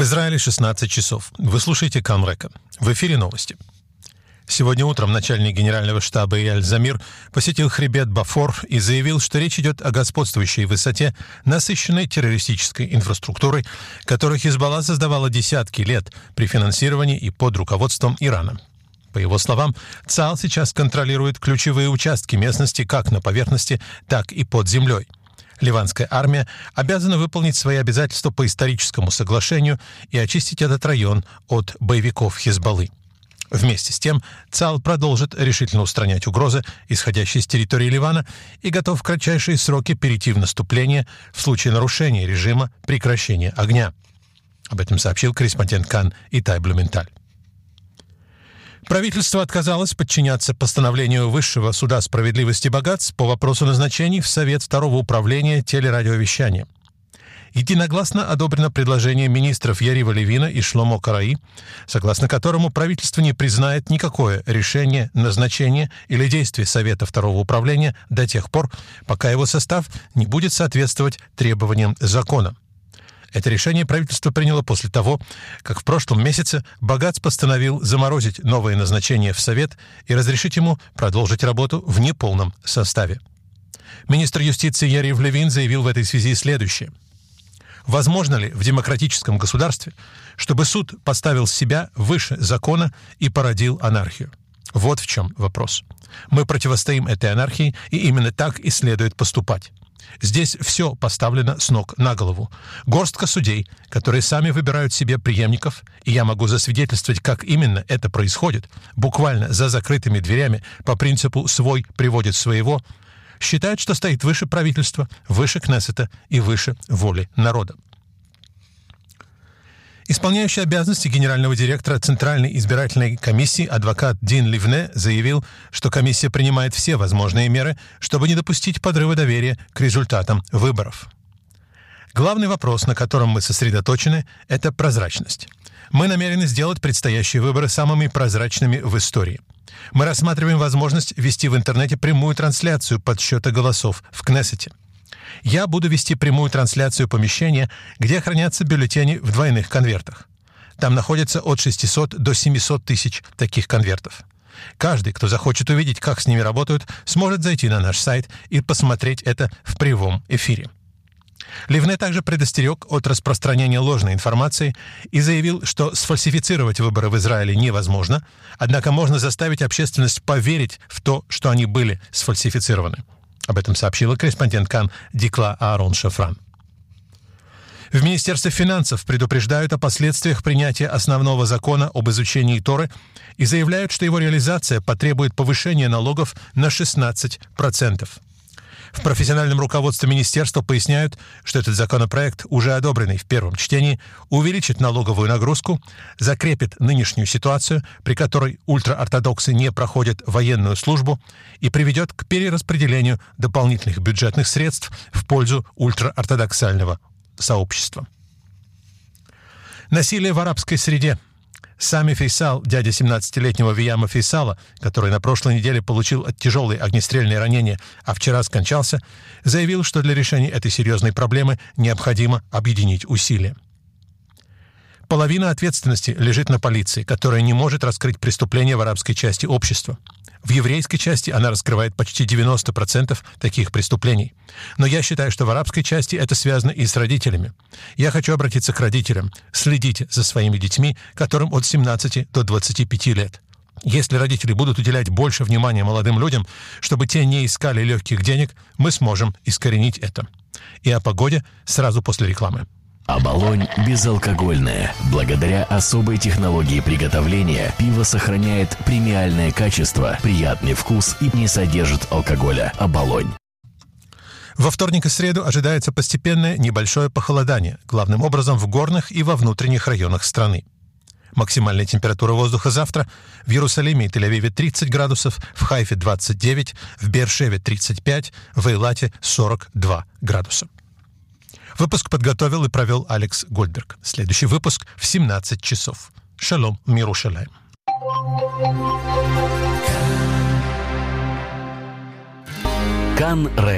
Израиле 16 часов. Вы слушаете Кан Река. В эфире новости. Сегодня утром начальник генерального штаба Эяль Замир посетил хребет Бафор и заявил, что речь идет о господствующей высоте, насыщенной террористической инфраструктурой, которую Хизбалла создавала десятки лет при финансировании и под руководством Ирана. По его словам, ЦАЛ сейчас контролирует ключевые участки местности как на поверхности, так и под землей. Ливанская армия обязана выполнить свои обязательства по историческому соглашению и очистить этот район от боевиков Хизбаллы. Вместе с тем, ЦАЛ продолжит решительно устранять угрозы, исходящие с территории Ливана, и готов в кратчайшие сроки перейти в наступление в случае нарушения режима прекращения огня. Об этом сообщил корреспондент Кан Итай Блюменталь. Правительство отказалось подчиняться постановлению Высшего суда справедливости богатств по вопросу назначений в Совет второго управления телерадиовещания. Единогласно одобрено предложение министров Ярива Левина и Шломо Караи, согласно которому правительство не признает никакое решение, назначение или действие Совета второго управления до тех пор, пока его состав не будет соответствовать требованиям закона. Это решение правительство приняло после того, как в прошлом месяце Багац постановил заморозить новые назначения в Совет и разрешить ему продолжить работу в неполном составе. Министр юстиции Ярив Левин заявил в этой связи следующее. Возможно ли в демократическом государстве, чтобы суд поставил себя выше закона и породил анархию? Вот в чем вопрос. Мы противостоим этой анархии, и именно так и следует поступать. Здесь все поставлено с ног на голову. Горстка судей, которые сами выбирают себе преемников, и я могу засвидетельствовать, как именно это происходит, буквально за закрытыми дверями, по принципу «свой приводит своего», считают, что стоит выше правительства, выше Кнессета и выше воли народа. Исполняющий обязанности генерального директора Центральной избирательной комиссии адвокат Дин Ливне заявил, что комиссия принимает все возможные меры, чтобы не допустить подрыва доверия к результатам выборов. Главный вопрос, на котором мы сосредоточены, это прозрачность. Мы намерены сделать предстоящие выборы самыми прозрачными в истории. Мы рассматриваем возможность вести в интернете прямую трансляцию подсчета голосов в Кнессете. Я буду вести прямую трансляцию помещения, где хранятся бюллетени в двойных конвертах. Там находится от 600 до 700 тысяч таких конвертов. Каждый, кто захочет увидеть, как с ними работают, сможет зайти на наш сайт и посмотреть это в прямом эфире. Ливне также предостерег от распространения ложной информации и заявил, что сфальсифицировать выборы в Израиле невозможно, однако можно заставить общественность поверить в то, что они были сфальсифицированы. Об этом сообщила корреспондент Кан Дикла Аарон Шафран. В Министерстве финансов предупреждают о последствиях принятия основного закона об изучении Торы и заявляют, что его реализация потребует повышения налогов на 16%. В профессиональном руководстве министерства поясняют, что этот законопроект, уже одобренный в первом чтении, увеличит налоговую нагрузку, закрепит нынешнюю ситуацию, при которой ультраортодоксы не проходят военную службу, и приведет к перераспределению дополнительных бюджетных средств в пользу ультраортодоксального сообщества. Насилие в арабской среде. Сами Фейсал, дядя 17-летнего Вияма Фейсала, который на прошлой неделе получил тяжелые огнестрельные ранения, а вчера скончался, заявил, что для решения этой серьезной проблемы необходимо объединить усилия. Половина ответственности лежит на полиции, которая не может раскрыть преступления в арабской части общества. В еврейской части она раскрывает почти 90% таких преступлений. Но я считаю, что в арабской части это связано и с родителями. Я хочу обратиться к родителям. Следите за своими детьми, которым от 17 до 25 лет. Если родители будут уделять больше внимания молодым людям, чтобы те не искали легких денег, мы сможем искоренить это. И о погоде сразу после рекламы. Оболонь безалкогольное. Благодаря особой технологии приготовления пиво сохраняет премиальное качество, приятный вкус и не содержит алкоголя. Оболонь. Во вторник и среду ожидается постепенное небольшое похолодание, главным образом в горных и во внутренних районах страны. Максимальная температура воздуха завтра в Иерусалиме и Тель-Авиве 30 градусов, в Хайфе 29, в Беэр-Шеве 35, в Эйлате 42 градуса. Выпуск подготовил и провел Алекс Гольдберг. Следующий выпуск в 17 часов. Шалом, Мирушалаем. Кан Река.